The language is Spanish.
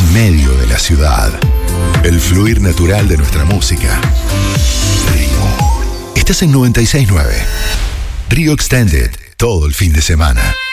medio de la ciudad. El fluir natural de nuestra música. Río. Estás en 96.9. Río Extended, todo el fin de semana.